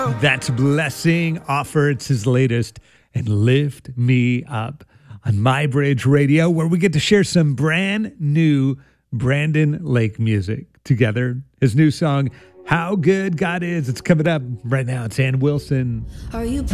That's Blessing offer. It's his latest, and Lift Me Up on My Bridge Radio, where we get to share some brand new Brandon Lake music together. His new song, How Good God Is. It's coming up right now. It's Ann Wilson. Are you